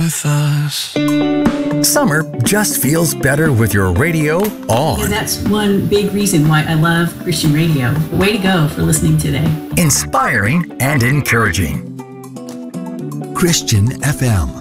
with us. Summer just feels better with your radio on. And that's one big reason why I love Christian radio. Way to go for listening today. Inspiring and encouraging. Christian FM.